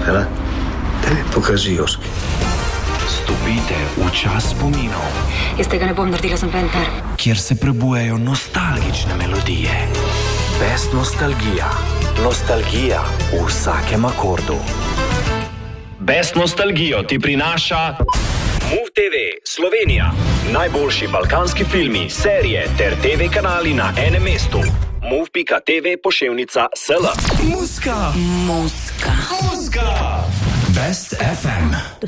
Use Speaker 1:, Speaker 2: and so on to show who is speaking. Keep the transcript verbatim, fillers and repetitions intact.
Speaker 1: Hela, tebi pokaži, Joški.
Speaker 2: Stopite v čas spominov.
Speaker 3: Jaz tega ne bom naredila, sem pentar.
Speaker 2: Kjer se prebujajo nostalgične melodije. Best nostalgija. Nostalgija v vsakem akordu. Best nostalgijo ti prinaša Move te ve Slovenija. Najboljši balkanski filmi, serije ter te ve kanali na enem mestu. move pika te ve poševnica sl. Muska!
Speaker 3: Muska.
Speaker 2: Muska! Best ef em.